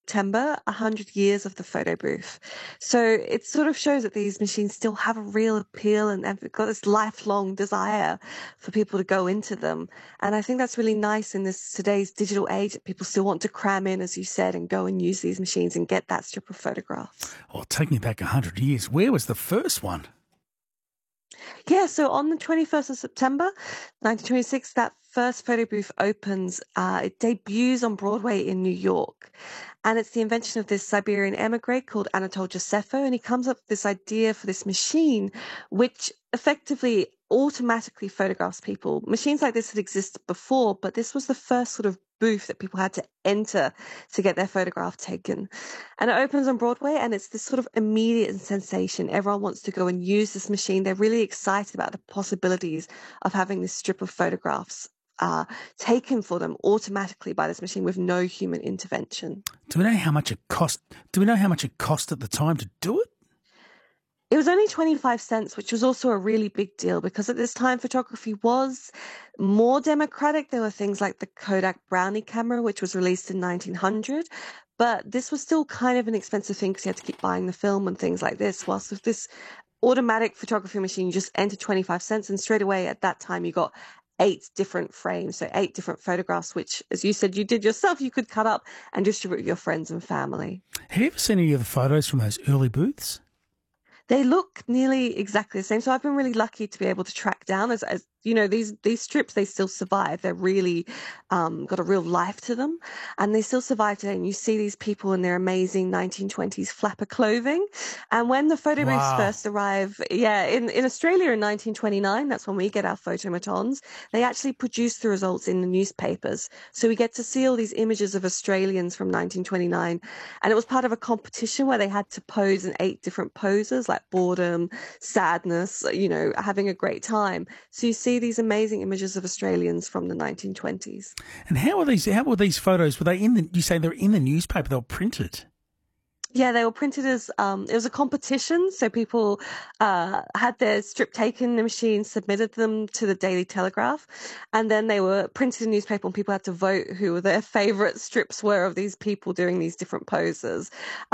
September, 100 years of the photo booth. So it sort of shows that these machines still have a real appeal and they've got this lifelong desire for people to go into them. And I think that's really nice in this today's digital age that people still want to cram in, as you said, and go and use these machines and get that strip of photographs. Well, take me back 100 years. Where was the first one? Yeah, so on the 21st of September, 1926, that first photo booth opens. It debuts on Broadway in New York. And it's the invention of this Siberian emigre called Anatol Josepho. And he comes up with this idea for this machine, which effectively automatically photographs people. Machines like this had existed before, but this was the first sort of booth that people had to enter to get their photograph taken. And it opens on Broadway, and it's this sort of immediate sensation. Everyone wants to go and use this machine. They're really excited about the possibilities of having this strip of photographs taken for them automatically by this machine with no human intervention. Do we know how much it cost? Do we know how much it cost at the time to do it? It was only 25 cents, which was also a really big deal because at this time photography was more democratic. There were things like the Kodak Brownie camera, which was released in 1900. But this was still kind of an expensive thing because you had to keep buying the film and things like this. Whilst with this automatic photography machine, you just enter 25 cents and straight away at that time you got 8 different frames, so 8 different photographs, which, as you said, you did yourself, you could cut up and distribute with your friends and family. Have you ever seen any of the photos from those early booths? They look nearly exactly the same. So I've been really lucky to be able to track down as you know, these strips, they still survive. They're really got a real life to them and they still survive today. And you see these people in their amazing 1920s flapper clothing. And when the photo booths first arrive, in Australia in 1929, that's when we get our photomatons, they actually produce the results in the newspapers. So we get to see all these images of Australians from 1929. And it was part of a competition where they had to pose in 8 different poses like boredom, sadness, you know, having a great time. So you see these amazing images of Australians from the 1920s. And how were these photos? Were they you say they're in the newspaper, they were printed? Yeah, they were printed as, it was a competition. So people had their strip taken in the machine, submitted them to the Daily Telegraph, and then they were printed in newspaper and people had to vote who their favourite strips were of these people doing these different poses.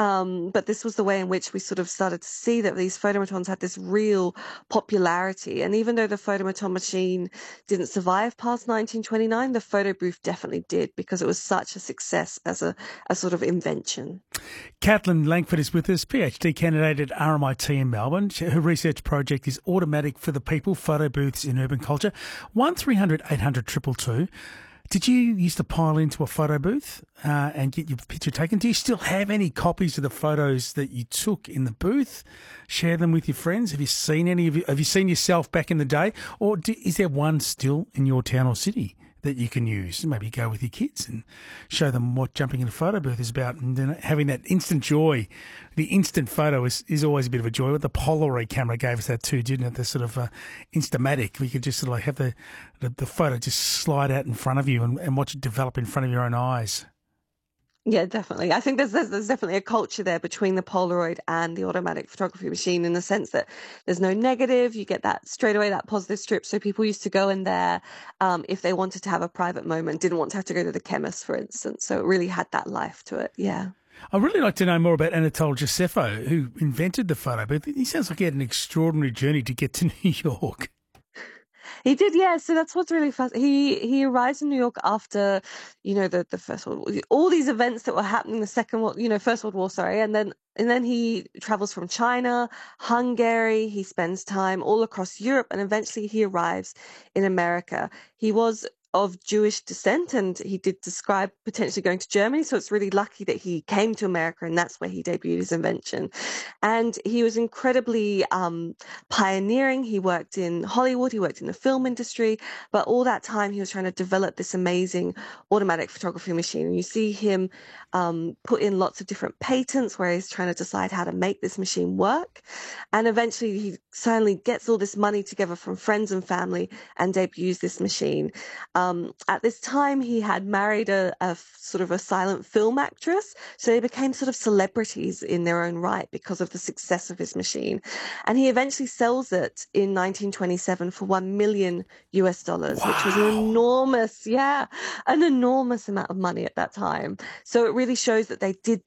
But this was the way in which we sort of started to see that these photomatons had this real popularity. And even though the photomaton machine didn't survive past 1929, the photo booth definitely did because it was such a success as a sort of invention. Caitlin Langford is with us, PhD candidate at RMIT in Melbourne. Her research project is Automatic for the People, Photo Booths in Urban Culture. 1300 800 222. Did you used to pile into a photo booth and get your picture taken? Do you still have any copies of the photos that you took in the booth? Share them with your friends. Have you seen any of you? Have you seen yourself back in the day? Or is there one still in your town or city that you can use? Maybe go with your kids and show them what jumping in a photo booth is about, and then having that instant joy. The instant photo is always a bit of a joy. But the Polaroid camera gave us that too, didn't it? The sort of Instamatic. We could just sort of like have the photo just slide out in front of you and watch it develop in front of your own eyes. Yeah, definitely. I think there's definitely a culture there between the Polaroid and the automatic photography machine in the sense that there's no negative. You get that straight away, that positive strip. So people used to go in there if they wanted to have a private moment, didn't want to have to go to the chemist, for instance. So it really had that life to it. Yeah. I'd really like to know more about Anatol Josepho, who invented the photo booth. He sounds like he had an extraordinary journey to get to New York. He did, yeah. So that's what's really fun. He arrives in New York after, you know, the First World War, all these events that were happening, the First World War, sorry, and then he travels from China, Hungary. He spends time all across Europe, and eventually he arrives in America. He was of Jewish descent, and he did describe potentially going to Germany. So it's really lucky that he came to America, and that's where he debuted his invention. And he was incredibly pioneering. He worked in Hollywood, he worked in the film industry, but all that time he was trying to develop this amazing automatic photography machine. And you see him put in lots of different patents where he's trying to decide how to make this machine work. And eventually he suddenly gets all this money together from friends and family and debuts this machine. At this time, he had married a sort of a silent film actress, so they became sort of celebrities in their own right because of the success of his machine. And he eventually sells it in 1927 for $1 million, which was an enormous amount of money at that time. So it really shows that they did